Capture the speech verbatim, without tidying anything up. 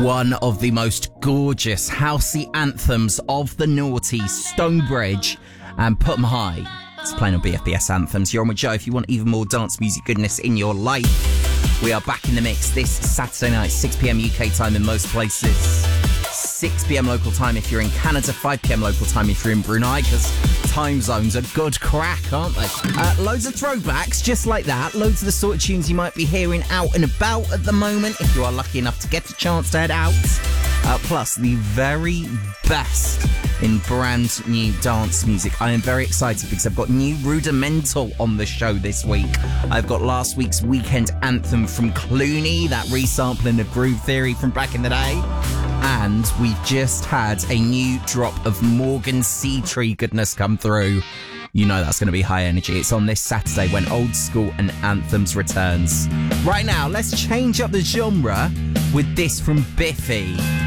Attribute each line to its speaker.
Speaker 1: one of the most gorgeous housey anthems of the noughties, Stonebridge, and Put 'em High. It's playing on B F B S Anthems. You're on with Joe. If you want even more dance music goodness in your life, we are back in the mix this Saturday night, six p.m. U K time in most places, six p.m. local time if you're in Canada, five p.m. local time if you're in Brunei, because time zones are good crack, aren't they? Uh, loads of throwbacks just like that. Loads of the sort of tunes you might be hearing out and about at the moment if you are lucky enough to get a chance to head out. Uh, plus, the very best in brand new dance music. I am very excited because I've got new Rudimental on the show this week. I've got last week's weekend anthem from Clooney, that resampling of Groove Theory from back in the day. And we've just had a new drop of Morgan Seatree goodness come through. You know that's going to be high energy. It's on this Saturday when Old School and Anthems returns. Right now, let's change up the genre with this from Biffy.